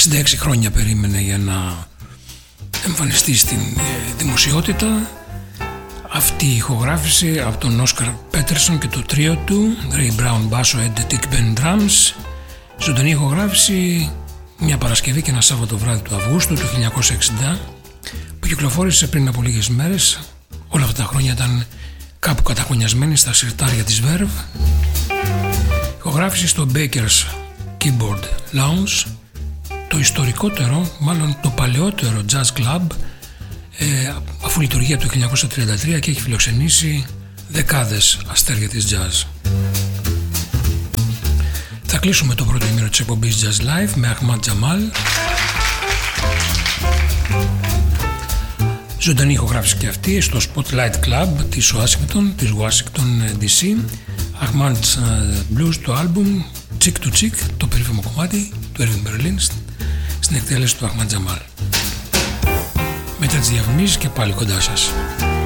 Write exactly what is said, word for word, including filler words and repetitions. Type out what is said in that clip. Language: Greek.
εξήντα έξι χρόνια περίμενε για να εμφανιστεί στην δημοσιότητα. Αυτή η ηχογράφηση από τον Όσκαρ Πέτερσον και το τρίο του, Ray Brown μπάσο, Ed Tick Ben Drums. Ζωντανή ηχογράφηση μια Παρασκευή και ένα Σάββατο βράδυ του Αυγούστου του χίλια εννιακόσια εξήντα, που κυκλοφόρησε πριν από λίγες μέρες. Όλα αυτά τα χρόνια ήταν κάπου καταχωνιασμένη στα συρτάρια της Verve. Ηχογράφηση στο Baker's Keyboard Lounge, το ιστορικότερο, μάλλον το παλαιότερο jazz club, ε, αφού λειτουργεί από το χίλια εννιακόσια τριάντα τρία και έχει φιλοξενήσει δεκάδες αστέρια της jazz. Θα κλείσουμε το πρώτο ημίρο της εκπομπής Jazz Live με Ahmad Jamal. Ζωντανή ηχογράφηση και αυτή στο Spotlight Club της Washington, της Washington ντι σι. Ahmad Blues, το άλμπουμ Chick to Chick, το περίφημο κομμάτι του Irving Berlin στην εκτέλεση του Ahmad Jamal. Μετά τις διαφημίσεις και πάλι κοντά σας.